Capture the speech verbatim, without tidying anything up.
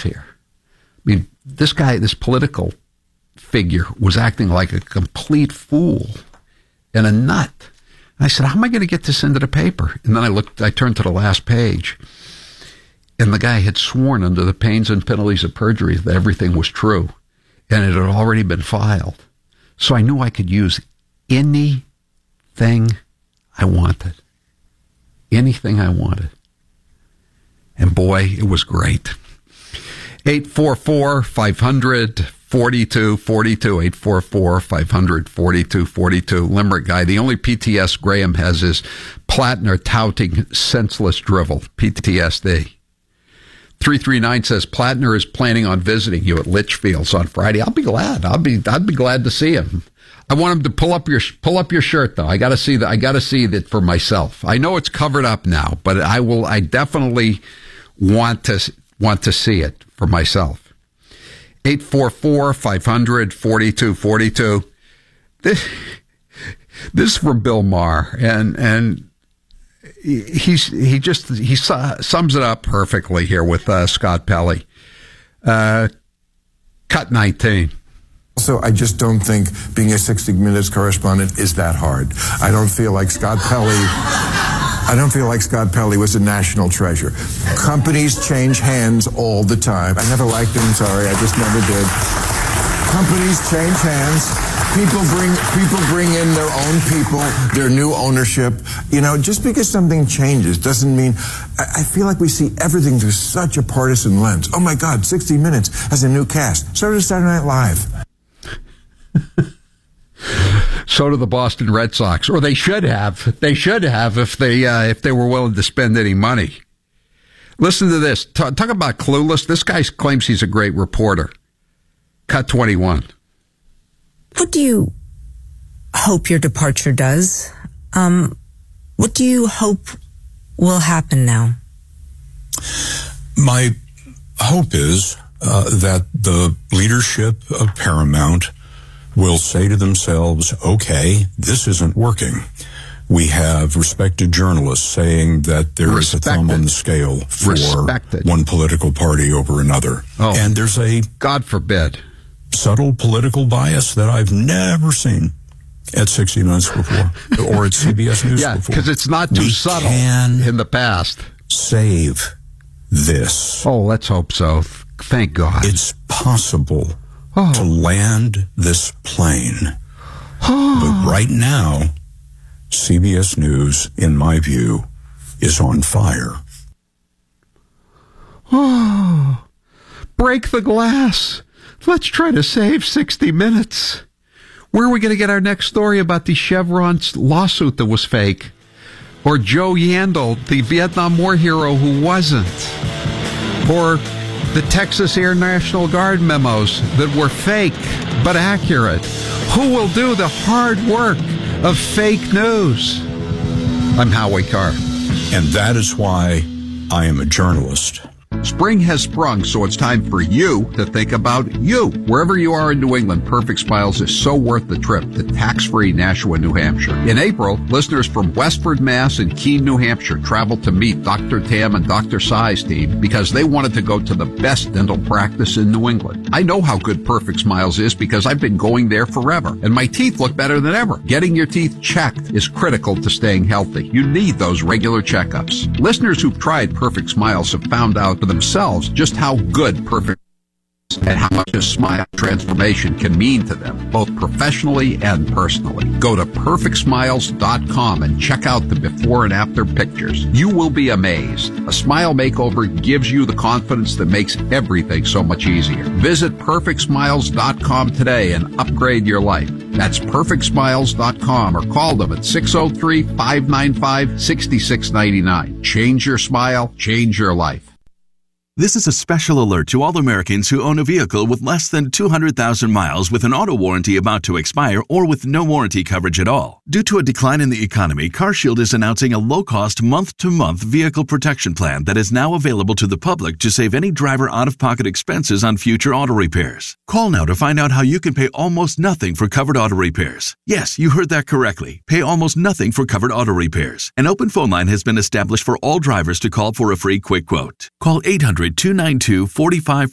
here. I mean, this guy, this political figure was acting like a complete fool and a nut. I said, how am I going to get this into the paper? And then I looked, I turned to the last page, and the guy had sworn under the pains and penalties of perjury that everything was true, and it had already been filed. So I knew I could use anything I wanted. Anything I wanted. And boy, it was great. eight four four, five hundred, forty-two forty-two, eight four four, five hundred, forty-two forty-two. Limerick guy. The only P T S Graham has is Plattner touting senseless drivel. P T S D. three three nine says Plattner is planning on visiting you at Litchfield's on Friday. I'll be glad. I'll be I'd be glad to see him. I want him to pull up your pull up your shirt though. I got to see that. I got to see that for myself. I know it's covered up now, but I will. I definitely want to want to see it for myself. eight four four, five hundred, forty-two forty-two. This, this is from Bill Maher, and and he's he just he sums it up perfectly here with uh, Scott Pelley. Uh, cut nineteen. Also, I just don't think being a sixty minutes correspondent is that hard. I don't feel like Scott Pelley. I don't feel like Scott Pelley was a national treasure. Companies change hands all the time. I never liked him, sorry, I just never did. Companies change hands. People bring people bring in their own people, their new ownership. You know, just because something changes doesn't mean... I, I feel like we see everything through such a partisan lens. Oh my God, sixty minutes has a new cast. So does Saturday Night Live. So do the Boston Red Sox, or they should have. They should have if they uh, if they were willing to spend any money. Listen to this. Talk, talk about clueless. This guy claims he's a great reporter. Cut twenty-one. What do you hope your departure does? Um, what do you hope will happen now? My hope is uh, that the leadership of Paramount will say to themselves, okay, this isn't working. We have respected journalists saying that there respected. is a thumb on the scale for respected. one political party over another. Oh, and there's a God forbid subtle political bias that I've never seen at sixty minutes before or at C B S News yeah, before. Yeah, because it's not too we subtle can in the past. Save this. Oh, let's hope so. Thank God. It's possible oh. to land this plane. Oh. But right now, C B S News, in my view, is on fire. Oh, break the glass. Let's try to save sixty minutes. Where are we going to get our next story about the Chevron lawsuit that was fake? Or Joe Yandel, the Vietnam War hero who wasn't? Or the Texas Air National Guard memos that were fake but accurate? Who will do the hard work of fake news? I'm Howie Carr. And that is why I am a journalist. Spring has sprung, so it's time for you to think about you. Wherever you are in New England, Perfect Smiles is so worth the trip to tax-free Nashua, New Hampshire. In April, listeners from Westford, Mass. and Keene, New Hampshire traveled to meet Doctor Tam and Doctor Sai's team because they wanted to go to the best dental practice in New England. I know how good Perfect Smiles is because I've been going there forever, and my teeth look better than ever. Getting your teeth checked is critical to staying healthy. You need those regular checkups. Listeners who've tried Perfect Smiles have found out for themselves just how good Perfect is and how much a smile transformation can mean to them, both professionally and personally. Go to perfect smiles dot com and check out the before and after pictures. You will be amazed. A smile makeover gives you the confidence that makes everything so much easier. Visit perfect smiles dot com today and upgrade your life. That's perfect smiles dot com or call them at six oh three, five nine five, six six nine nine. Change your smile, change your life. This is a special alert to all Americans who own a vehicle with less than two hundred thousand miles with an auto warranty about to expire or with no warranty coverage at all. Due to a decline in the economy, CarShield is announcing a low-cost month-to-month vehicle protection plan that is now available to the public to save any driver out-of-pocket expenses on future auto repairs. Call now to find out how you can pay almost nothing for covered auto repairs. Yes, you heard that correctly. Pay almost nothing for covered auto repairs. An open phone line has been established for all drivers to call for a free quick quote. Call eight hundred, two nine two, four five